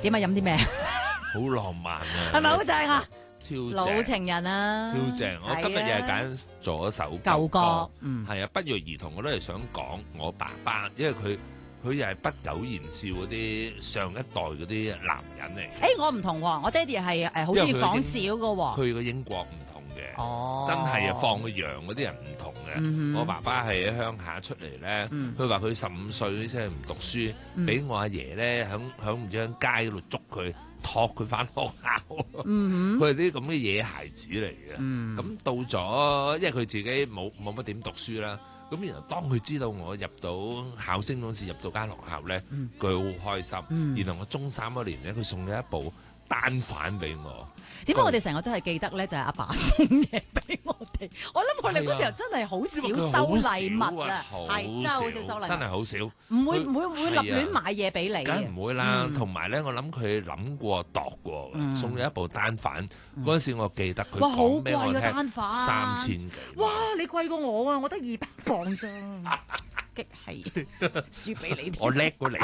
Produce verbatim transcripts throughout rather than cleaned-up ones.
點啊？飲啲咩？ 好浪漫啊！ 係咪好正啊？ 超老情人啊！ 超正！我今日又係揀咗一首舊歌， 歌， 嗯， 係啊，不約而同我都係想講我爸爸，因為佢佢又係不苟言笑嗰啲上一代嗰啲男人嚟。 誒，我唔同喎，我爹哋係誒好中意講笑噶喎。 佢個英國唔同嘅， 哦， 真係啊，放個羊嗰啲人唔同嘅。 嗯哼我爸爸係喺鄉下出嚟咧， 嗯佢話佢十五歲先唔讀書，俾、 嗯我阿爺咧響響唔知響街嗰度捉佢，托佢翻學校。 嗯佢係啲咁嘅野孩子嚟嘅。咁、 嗯到咗，因為佢自己冇冇乜點讀書啦。咁然後當佢知道我入到考升嗰時入到間學校咧，佢好、開心。 嗯然後我中三嗰年咧，佢送咗一部單反俾我。 點解我哋成日都係記得咧？就係阿爸送嘢俾我哋。我諗我哋嗰時候真係好少收禮物啊，係真係好少收禮物， 真係好少， 唔會唔會唔會立係啊亂買嘢俾你梗嘅。 唔會啦。 嗯同埋咧，我諗佢諗過度過， 嗯送咗一部單反。嗰陣時我記得佢哇好講俾我貴嘅單聽， 反三千幾。 哇！你貴過我啊，我得二百磅咋，激係輸俾你添。 我叻過你。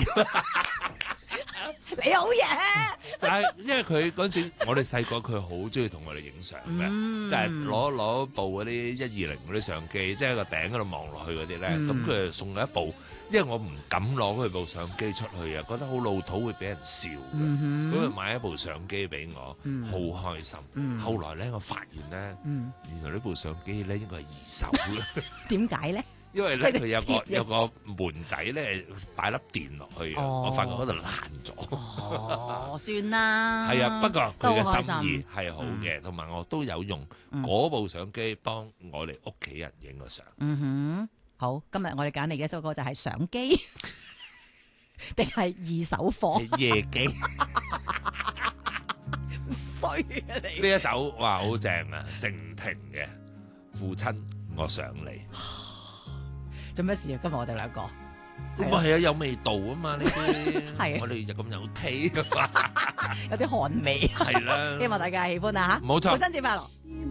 你好嘢， 但係因為佢嗰陣時，我哋細個佢好中意同我哋影相嘅， 嗯即係攞攞部嗰啲一二零嗰啲相機，即係喺個頂嗰度望落去嗰啲咧。咁佢就送咗一部，因為我唔敢攞佢部相機出去啊，覺得好老土會俾人笑嘅。 嗯咁佢買一部相機俾我，好開心。後來咧，我發現咧， 嗯原來呢部相機咧應該係二手嘅。 點解咧？ 因為咧佢哋佢有個貼嘅有個門仔咧擺粒電落去嘅， 哦我發覺嗰度爛咗。 哦，算啦。 係啊，不過佢嘅都好開心意心係好嘅，同埋我都有用嗰部相機幫我哋屋企人影個相。 嗯哼，好，今日我哋揀嚟嘅一首歌就係相機，定係二手貨？ 夜機衰啊你！ 呢一首哇好正啊，靜婷嘅父親我想你。 做咩事啊？今日我哋兩個咁啊係啊，有味道啊嘛呢啲， 係啊我哋就咁有 taste 啊嘛， 有啲汗味， 係啦， 希望大家喜歡啊吓！ 冇錯父親節快樂！